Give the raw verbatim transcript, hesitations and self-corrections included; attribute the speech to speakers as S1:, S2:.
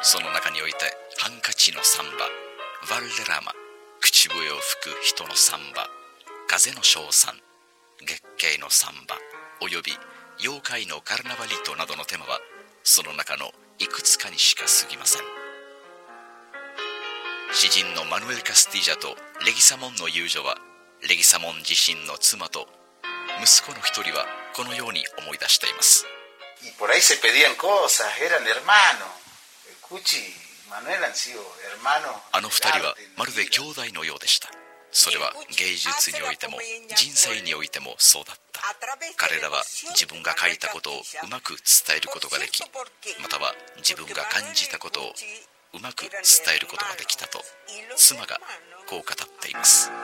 S1: その中においてハンカチのサンバ、ヴァルデラマ、口笛を吹く人のサンバ、風の称賛、月経のサンバおよび妖怪のカルナバリトなどのテーマはその中のいくつかにしか過ぎません。詩人のマヌエル・カスティジャとレギサモンの友情は、レギサモン自身の妻と息子の一人はこのように思い出しています。
S2: Y por ahí se pedían cosas, eran hermanos. Cuchi y Manuel han sido hermanos.
S1: あの二人はまるで兄弟のようでした。それは芸術においても人生においてもそうだった。彼らは自分が書いたことをうまく伝えることができ、または自分が感じたことをうまく伝えることができたと妻がこう語っています。